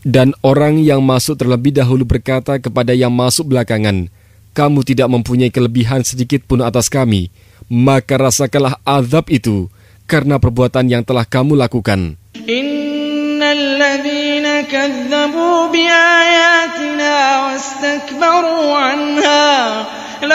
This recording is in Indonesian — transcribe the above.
Dan orang yang masuk terlebih dahulu berkata kepada yang masuk belakangan, kamu tidak mempunyai kelebihan sedikit pun atas kami, maka rasakanlah azab itu karena perbuatan yang telah kamu lakukan. Innalladzina kazzabu biayatina wastakbaru anha